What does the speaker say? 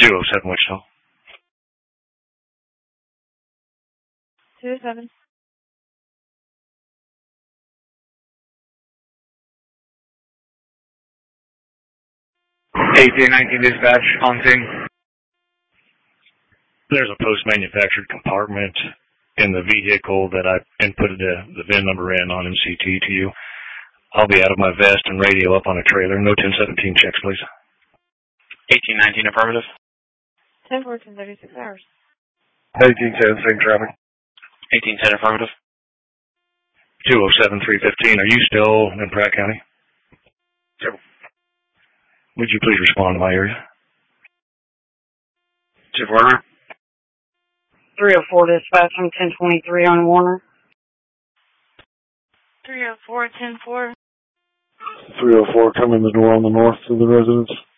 207 Wichita. 207. 1819 dispatch on scene. There's a post-manufactured compartment in the vehicle that I inputted the VIN number in on MCT to you. I'll be out of my vest and radio up on a trailer. No 1017 checks, please. 1819 affirmative. 10-14, 36 hours. 1810, same traffic. 1810 affirmative. 207 315. Are you still in Pratt County? Yep. Would you please respond to my area? Chief Warner. 304 dispatch from 1023 on Warner. 304, 10-4. 304, come in the door on the north of the residence.